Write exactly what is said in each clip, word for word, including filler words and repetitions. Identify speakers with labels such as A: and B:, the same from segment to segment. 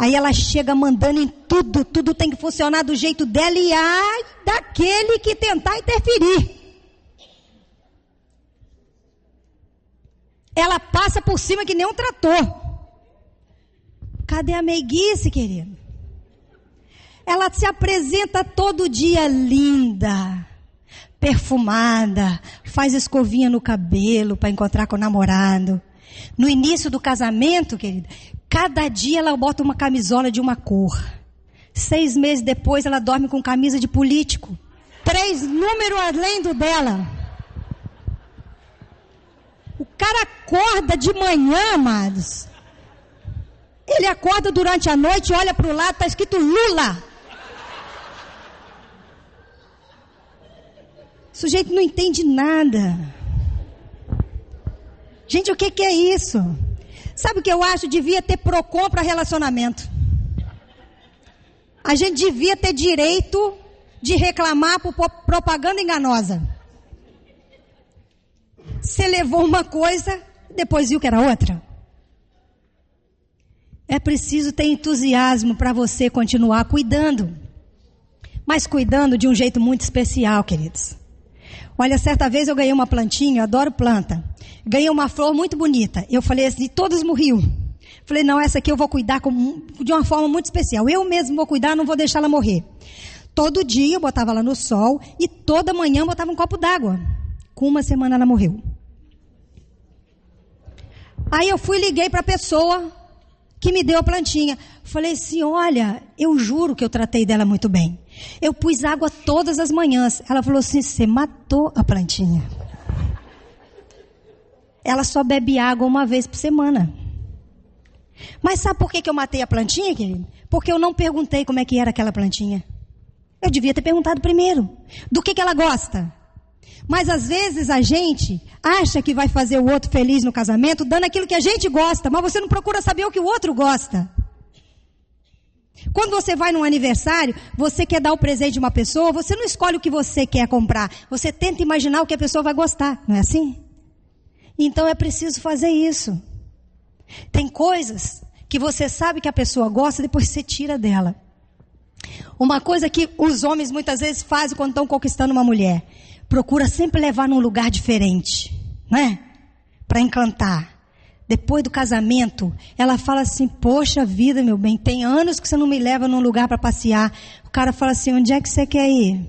A: Aí ela chega mandando em tudo, tudo tem que funcionar do jeito dela e ai daquele que tentar interferir. Ela passa por cima que nem um trator. Cadê a meiguice, querido? Ela se apresenta todo dia linda, perfumada, faz escovinha no cabelo para encontrar com o namorado. No início do casamento, querida, cada dia ela bota uma camisola de uma cor. Seis meses depois ela dorme com camisa de político. Três números além do dela. O cara acorda de manhã, amados. Ele acorda durante a noite, olha para o lado, está escrito Lula. O sujeito não entende nada. Gente, o que, que é isso? Sabe o que eu acho? Devia ter Procon para relacionamento. A gente devia ter direito de reclamar por propaganda enganosa. Você levou uma coisa, depois viu que era outra. É preciso ter entusiasmo para você continuar cuidando. Mas cuidando de um jeito muito especial, queridos. Olha, certa vez eu ganhei uma plantinha, eu adoro planta. Ganhei uma flor muito bonita. Eu falei assim, todos morriam. Falei, não, essa aqui eu vou cuidar com, de uma forma muito especial. Eu mesmo vou cuidar, não vou deixar ela morrer. Todo dia eu botava ela no sol e toda manhã eu botava um copo d'água. Com uma semana ela morreu. Aí eu fui e liguei para a pessoa que me deu a plantinha. Falei assim, olha, eu juro que eu tratei dela muito bem. Eu pus água todas as manhãs. Ela falou assim, você matou a plantinha. Ela só bebe água uma vez por semana. Mas sabe por que que eu matei a plantinha, querido? Porque eu não perguntei como é que era aquela plantinha. Eu devia ter perguntado primeiro. Do que que ela gosta? Mas às vezes a gente acha que vai fazer o outro feliz no casamento dando aquilo que a gente gosta, mas você não procura saber o que o outro gosta. Quando você vai num aniversário, você quer dar o presente de uma pessoa, você não escolhe o que você quer comprar, você tenta imaginar o que a pessoa vai gostar, não é assim? Então é preciso fazer isso. Tem coisas que você sabe que a pessoa gosta, depois você tira dela. Uma coisa que os homens muitas vezes fazem quando estão conquistando uma mulher, procura sempre levar num lugar diferente, né? Para encantar. Depois do casamento, ela fala assim, poxa vida, meu bem, tem anos que você não me leva num lugar para passear. O cara fala assim, onde é que você quer ir?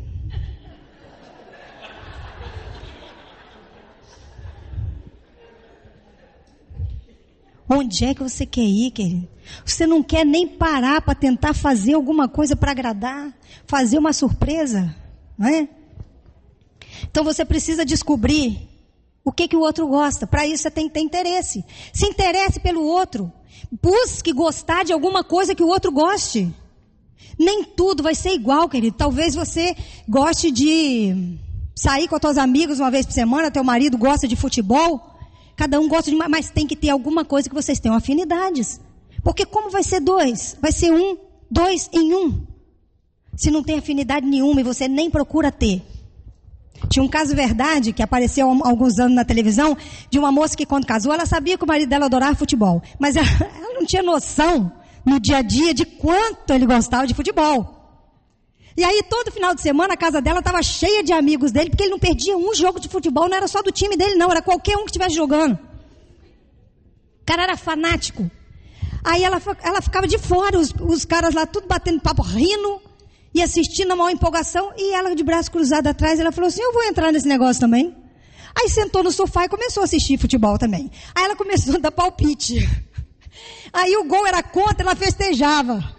A: Onde é que você quer ir, querido? Você não quer nem parar para tentar fazer alguma coisa para agradar, fazer uma surpresa, não é? Então você precisa descobrir o que, que o outro gosta. Para isso você tem que ter interesse. Se interesse pelo outro. Busque gostar de alguma coisa que o outro goste. Nem tudo vai ser igual, querido. Talvez você goste de sair com os seus amigos uma vez por semana, teu marido gosta de futebol. Cada um gosta de uma, mas tem que ter alguma coisa que vocês tenham afinidades. Porque como vai ser dois? Vai ser um, dois em um. Se não tem afinidade nenhuma e você nem procura ter. Tinha um caso verdade que apareceu há alguns anos na televisão, de uma moça que quando casou, ela sabia que o marido dela adorava futebol. Mas ela, ela não tinha noção no dia a dia de quanto ele gostava de futebol. E aí todo final de semana a casa dela estava cheia de amigos dele, porque ele não perdia um jogo de futebol, não era só do time dele não, era qualquer um que estivesse jogando. O cara era fanático. Aí ela, ela ficava de fora, os, os caras lá tudo batendo papo, rindo, e assistindo a maior empolgação, e ela de braço cruzado atrás, ela falou assim, eu vou entrar nesse negócio também. Aí sentou no sofá e começou a assistir futebol também. Aí ela começou a dar palpite. Aí o gol era contra, ela festejava.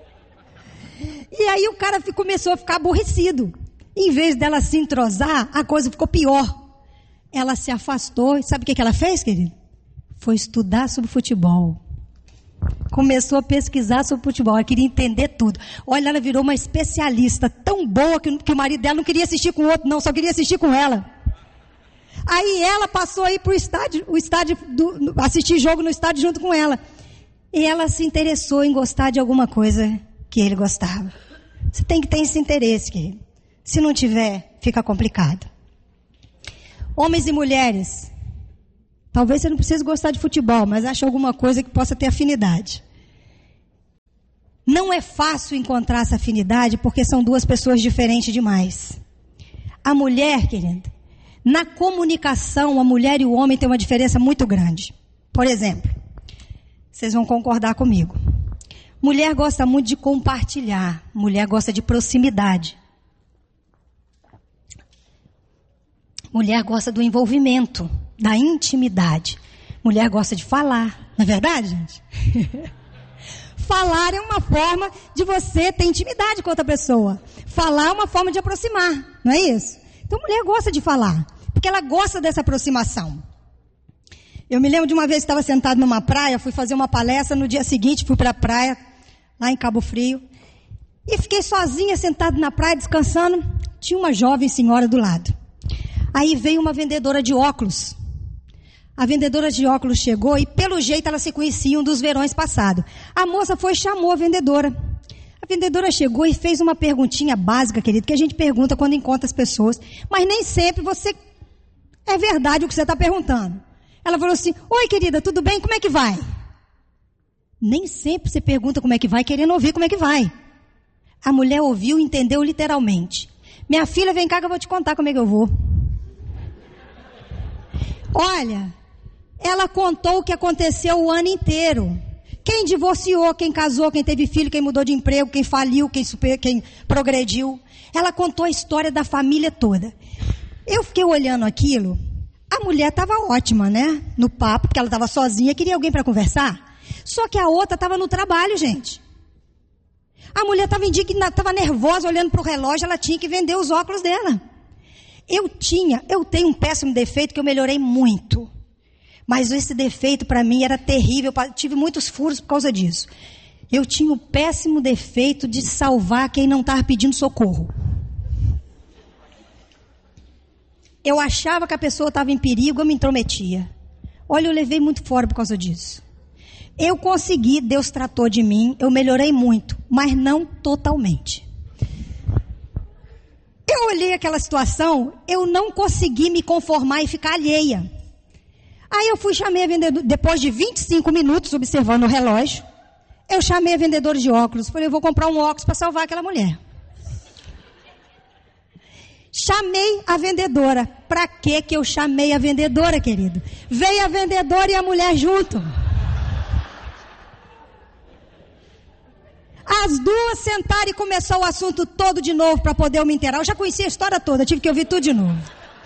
A: E aí o cara começou a ficar aborrecido. Em vez dela se entrosar, a coisa ficou pior. Ela se afastou. Sabe o que ela fez, querido? Foi estudar sobre futebol. Começou a pesquisar sobre futebol. Ela queria entender tudo. Olha, ela virou uma especialista tão boa que, que o marido dela não queria assistir com o outro, não. Só queria assistir com ela. Aí ela passou a ir para o estádio, o estádio do, assistir jogo no estádio junto com ela. E ela se interessou em gostar de alguma coisa que ele gostava. Você tem que ter esse interesse, querido. Se não tiver, fica complicado. Homens e mulheres, talvez você não precise gostar de futebol, mas ache alguma coisa que possa ter afinidade. Não é fácil encontrar essa afinidade porque são duas pessoas diferentes demais. A mulher, querida, na comunicação, a mulher e o homem têm uma diferença muito grande. Por exemplo, vocês vão concordar comigo. Mulher gosta muito de compartilhar. Mulher gosta de proximidade. Mulher gosta do envolvimento, da intimidade. Mulher gosta de falar. Não é verdade, gente? Falar é uma forma de você ter intimidade com outra pessoa. Falar é uma forma de aproximar, não é isso? Então, mulher gosta de falar, porque ela gosta dessa aproximação. Eu me lembro de uma vez que estava sentado numa praia, fui fazer uma palestra, no dia seguinte fui para a praia, lá em Cabo Frio, e fiquei sozinha, sentada na praia, descansando. Tinha uma jovem senhora do lado. Aí veio uma vendedora de óculos. A vendedora de óculos chegou e, pelo jeito, elas se conheciam dos verões passados. A moça foi e chamou a vendedora. A vendedora chegou e fez uma perguntinha básica, querido, que a gente pergunta quando encontra as pessoas. Mas nem sempre você é verdade o que você está perguntando. Ela falou assim: oi, querida, tudo bem? Como é que vai? Nem sempre você pergunta como é que vai, querendo ouvir como é que vai. A mulher ouviu e entendeu literalmente. Minha filha, vem cá que eu vou te contar como é que eu vou. Olha, ela contou o que aconteceu o ano inteiro. Quem divorciou, quem casou, quem teve filho, quem mudou de emprego, quem faliu, quem, super, quem progrediu. Ela contou a história da família toda. Eu fiquei olhando aquilo. A mulher estava ótima, né? No papo, porque ela estava sozinha, queria alguém para conversar. Só que a outra estava no trabalho, gente. A mulher estava indignada, estava nervosa, olhando para o relógio, ela tinha que vender os óculos dela. Eu tinha, eu tenho um péssimo defeito que eu melhorei muito. Mas esse defeito para mim era terrível, eu tive muitos furos por causa disso. Eu tinha o péssimo defeito de salvar quem não estava pedindo socorro. Eu achava que a pessoa estava em perigo, eu me intrometia. Olha, eu levei muito fora por causa disso. Eu consegui, Deus tratou de mim, eu melhorei muito, mas não totalmente. Eu olhei aquela situação, eu não consegui me conformar e ficar alheia. Aí eu fui, chamei a vendedora, depois de vinte e cinco minutos observando o relógio, eu chamei a vendedora de óculos, falei, eu vou comprar um óculos para salvar aquela mulher. Chamei a vendedora. Para que que eu chamei a vendedora, querido? Veio a vendedora e a mulher junto. As duas sentaram e começou o assunto todo de novo para poder eu me inteirar. Eu já conhecia a história toda, tive que ouvir tudo de novo.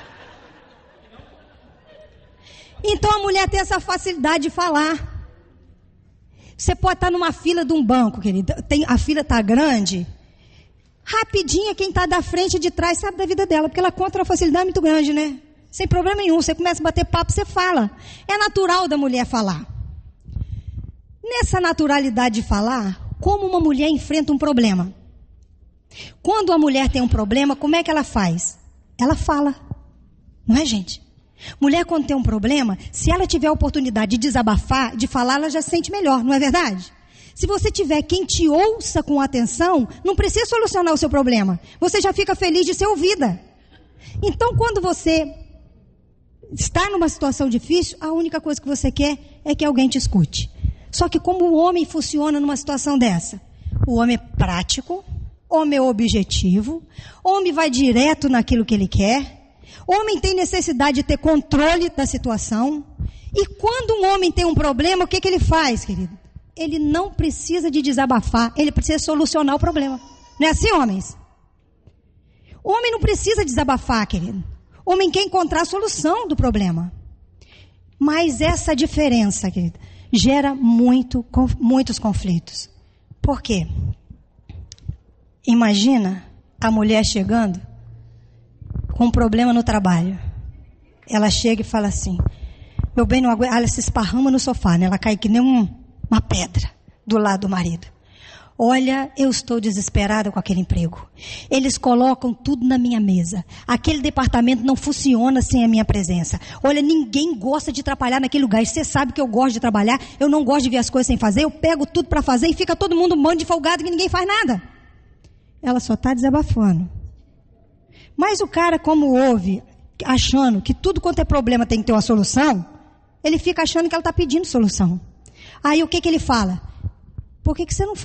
A: Então a mulher tem essa facilidade de falar. Você pode estar numa fila de um banco, querido. Tem, a fila está grande. Rapidinho, quem está da frente e de trás sabe da vida dela, porque ela conta uma facilidade muito grande, né? Sem problema nenhum. Você começa a bater papo, você fala. É natural da mulher falar. Nessa naturalidade de falar, como uma mulher enfrenta um problema? Quando a mulher tem um problema, como é que ela faz? Ela fala. Não é, gente? Mulher, quando tem um problema, se ela tiver a oportunidade de desabafar, de falar, ela já se sente melhor, não é verdade? Se você tiver quem te ouça com atenção, não precisa solucionar o seu problema. Você já fica feliz de ser ouvida. Então, quando você está numa situação difícil, a única coisa que você quer é que alguém te escute. Só que como o homem funciona numa situação dessa? O homem é prático, o homem é objetivo, o homem vai direto naquilo que ele quer. O homem tem necessidade de ter controle da situação. E quando um homem tem um problema, o que, que ele faz, querido? Ele não precisa de desabafar, ele precisa solucionar o problema. Não é assim, homens? O homem não precisa desabafar, querido. O homem quer encontrar a solução do problema. Mas essa diferença, querido, gera muito, muitos conflitos. Por quê? Imagina a mulher chegando com um problema no trabalho. Ela chega e fala assim, meu bem, não aguento. Ela se esparrama no sofá, né? Ela cai que nem um, uma pedra do lado do marido. Olha, eu estou desesperada com aquele emprego. Eles colocam tudo na minha mesa. Aquele departamento não funciona sem a minha presença. Olha, ninguém gosta de trabalhar naquele lugar. Você sabe que eu gosto de trabalhar. Eu não gosto de ver as coisas sem fazer. Eu pego tudo para fazer e fica todo mundo um bando de folgado que ninguém faz nada. Ela só está desabafando. Mas o cara, como ouve, achando que tudo quanto é problema tem que ter uma solução, ele fica achando que ela está pedindo solução. Aí o que, que ele fala? Por que, que você não